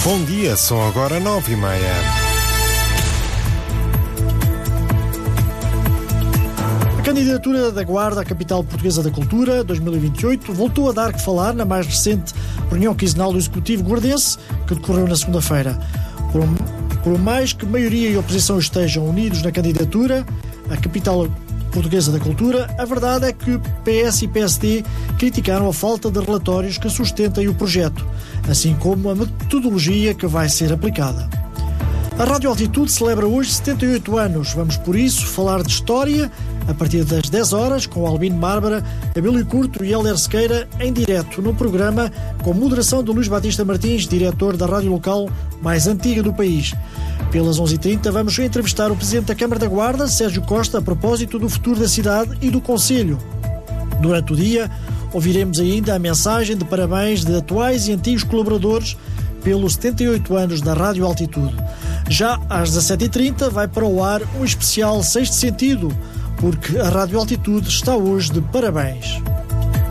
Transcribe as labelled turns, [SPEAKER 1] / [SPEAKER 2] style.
[SPEAKER 1] Bom dia, são agora 9h30.
[SPEAKER 2] A candidatura da Guarda à Capital Portuguesa da Cultura 2028 voltou a dar que falar na mais recente reunião quinzenal do Executivo guardense, que decorreu na segunda-feira. Por mais que maioria e oposição estejam unidos na candidatura à Capital Portuguesa da Cultura, a verdade é que PS e PSD criticaram a falta de relatórios que sustentem o projeto, assim como a metodologia que vai ser aplicada. A Rádio Altitude celebra hoje 78 anos. Vamos, por isso, falar de história a partir das 10 horas com Albino Bárbara, Abílio Curto e Hélder Sequeira em direto no programa com moderação de Luís Batista Martins, diretor da rádio local mais antiga do país. Pelas 11h30 vamos entrevistar o Presidente da Câmara da Guarda, Sérgio Costa, a propósito do futuro da cidade e do Conselho. Durante o dia ouviremos ainda a mensagem de parabéns de atuais e antigos colaboradores pelos 78 anos da Rádio Altitude. Já às 17h30 vai para o ar um especial Sexto Sentido, porque a Rádio Altitude está hoje de parabéns.